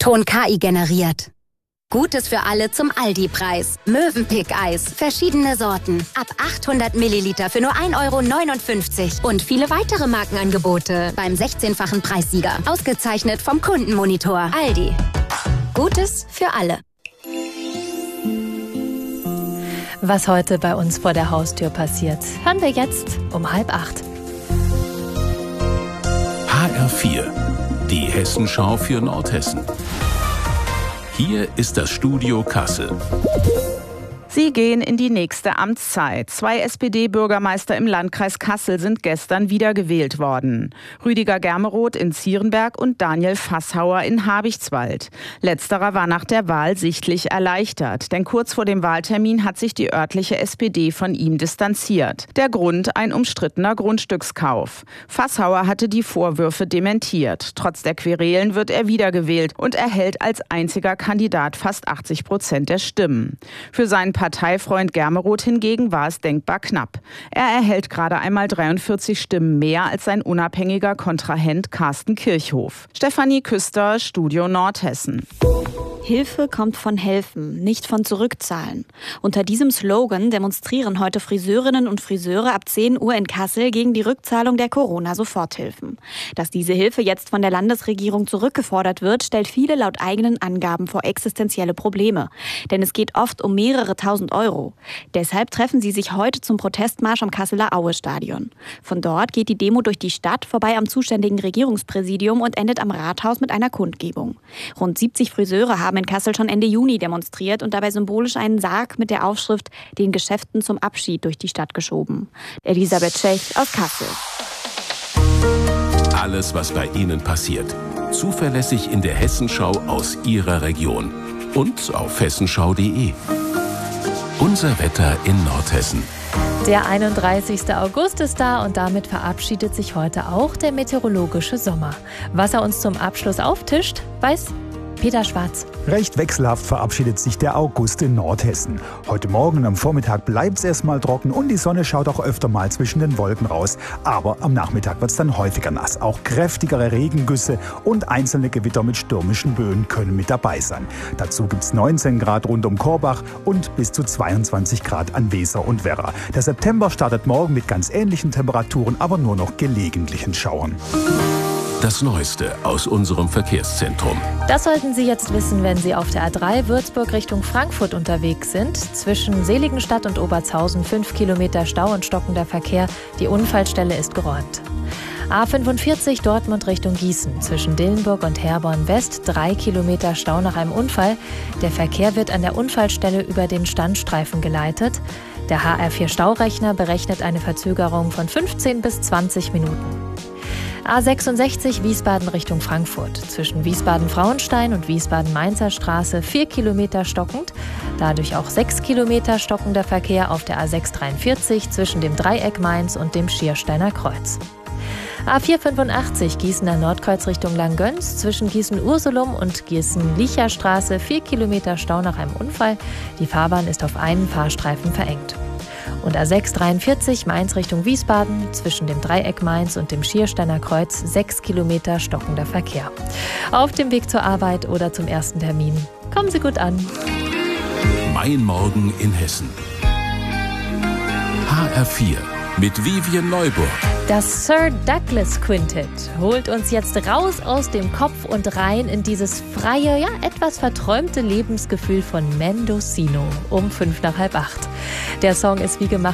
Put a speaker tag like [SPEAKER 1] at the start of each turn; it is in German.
[SPEAKER 1] Ton KI generiert. Gutes für alle zum Aldi-Preis. Mövenpick-Eis. Verschiedene Sorten. Ab 800 Milliliter für nur 1,59 € Und viele weitere Markenangebote beim 16-fachen Preissieger. Ausgezeichnet vom Kundenmonitor. Aldi. Gutes für alle.
[SPEAKER 2] Was heute bei uns vor der Haustür passiert, hören wir jetzt um 7:30.
[SPEAKER 3] HR4. Die Hessenschau für Nordhessen. Hier ist das Studio Kassel.
[SPEAKER 4] Sie gehen in die nächste Amtszeit. 2 SPD-Bürgermeister im Landkreis Kassel sind gestern wiedergewählt worden. Rüdiger Germeroth in Zierenberg und Daniel Fasshauer in Habichtswald. Letzterer war nach der Wahl sichtlich erleichtert, denn kurz vor dem Wahltermin hat sich die örtliche SPD von ihm distanziert. Der Grund: ein umstrittener Grundstückskauf. Fasshauer hatte die Vorwürfe dementiert. Trotz der Querelen wird er wiedergewählt und erhält als einziger Kandidat fast 80% der Stimmen. Für seinen Parteifreund Germeroth hingegen war es denkbar knapp. Er erhält gerade einmal 43 Stimmen mehr als sein unabhängiger Kontrahent Carsten Kirchhoff. Stefanie Küster, Studio Nordhessen.
[SPEAKER 5] Hilfe kommt von helfen, nicht von zurückzahlen. Unter diesem Slogan demonstrieren heute Friseurinnen und Friseure ab 10 Uhr in Kassel gegen die Rückzahlung der Corona-Soforthilfen. Dass diese Hilfe jetzt von der Landesregierung zurückgefordert wird, stellt viele laut eigenen Angaben vor existenzielle Probleme. Denn es geht oft um mehrere tausend Euro. Deshalb treffen sie sich heute zum Protestmarsch am Kasseler Aue-Stadion. Von dort geht die Demo durch die Stadt, vorbei am zuständigen Regierungspräsidium und endet am Rathaus mit einer Kundgebung. Rund 70 Friseure haben in Kassel schon Ende Juni demonstriert und dabei symbolisch einen Sarg mit der Aufschrift „Den Geschäften zum Abschied" durch die Stadt geschoben. Elisabeth Schech aus Kassel.
[SPEAKER 3] Alles, was bei Ihnen passiert. Zuverlässig in der Hessenschau aus Ihrer Region. Und auf hessenschau.de. Unser Wetter in Nordhessen.
[SPEAKER 2] Der 31. August ist da und damit verabschiedet sich heute auch der meteorologische Sommer. Was er uns zum Abschluss auftischt, weiß Peter Schwarz.
[SPEAKER 6] Recht wechselhaft verabschiedet sich der August in Nordhessen. Heute Morgen und am Vormittag bleibt es erstmal trocken und die Sonne schaut auch öfter mal zwischen den Wolken raus. Aber am Nachmittag wird es dann häufiger nass. Auch kräftigere Regengüsse und einzelne Gewitter mit stürmischen Böen können mit dabei sein. Dazu gibt es 19 Grad rund um Korbach und bis zu 22 Grad an Weser und Werra. Der September startet morgen mit ganz ähnlichen Temperaturen, aber nur noch gelegentlichen Schauern.
[SPEAKER 3] Das Neueste aus unserem Verkehrszentrum.
[SPEAKER 2] Das sollten Sie jetzt wissen, wenn Sie auf der A3 Würzburg Richtung Frankfurt unterwegs sind. Zwischen Seligenstadt und Obertshausen 5 Kilometer Stau und stockender Verkehr. Die Unfallstelle ist geräumt. A45 Dortmund Richtung Gießen. Zwischen Dillenburg und Herborn West 3 Kilometer Stau nach einem Unfall. Der Verkehr wird an der Unfallstelle über den Standstreifen geleitet. Der HR4 Staurechner berechnet eine Verzögerung von 15 bis 20 Minuten. A66 Wiesbaden Richtung Frankfurt. Zwischen Wiesbaden-Frauenstein und Wiesbaden-Mainzer Straße 4 Kilometer stockend. Dadurch auch 6 Kilometer stockender Verkehr auf der A643 zwischen dem Dreieck Mainz und dem Schiersteiner Kreuz. A485 Gießener Nordkreuz Richtung Langgöns. Zwischen Gießen-Ursulum und Gießen-Liecher Straße 4 Kilometer Stau nach einem Unfall. Die Fahrbahn ist auf einen Fahrstreifen verengt. Und A643 Mainz Richtung Wiesbaden, zwischen dem Dreieck Mainz und dem Schiersteiner Kreuz 6 Kilometer stockender Verkehr. Auf dem Weg zur Arbeit oder zum ersten Termin. Kommen Sie gut an.
[SPEAKER 3] Mein Morgen in Hessen. HR4 mit Vivian Neuburg.
[SPEAKER 2] Das Sir Douglas Quintet holt uns jetzt raus aus dem Kopf und rein in dieses freie, ja etwas verträumte Lebensgefühl von Mendocino um 7:55. Der Song ist wie gemacht